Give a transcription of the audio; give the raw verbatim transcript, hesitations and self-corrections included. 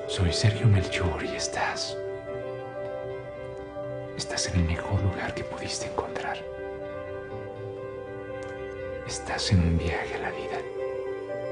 Soy Sergio Melchor y estás... Estás en el mejor lugar que pudiste encontrar. Estás en un viaje a la vida.